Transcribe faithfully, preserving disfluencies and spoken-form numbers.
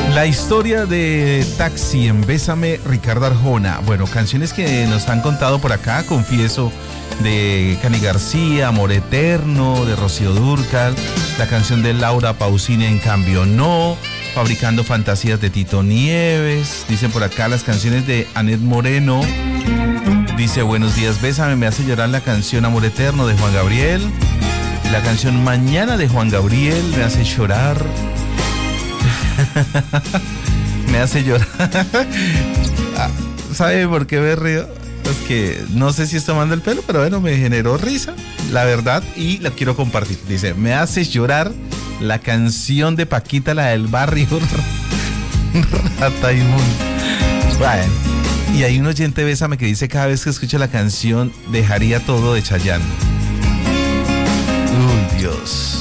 La historia de Taxi en Bésame, Ricardo Arjona. Bueno, canciones que nos han contado por acá, confieso, de Cani García, Amor Eterno, de Rocío Dúrcal, la canción de Laura Pausini, En Cambio No, Fabricando Fantasías de Tito Nieves, dicen por acá las canciones de Anet Moreno, dice Buenos días, Bésame, me hace llorar la canción Amor Eterno de Juan Gabriel, la canción Mañana de Juan Gabriel me hace llorar. Me hace llorar. ¿Sabe por qué me río? Es que no sé si es tomando el pelo, pero bueno, me generó risa, la verdad, y la quiero compartir. Dice, me hace llorar la canción de Paquita, la del barrio. Rata inmunda. Bueno, y hay un oyente, Bésame, que dice cada vez que escucha la canción dejaría todo de Chayanne. Uy, Dios.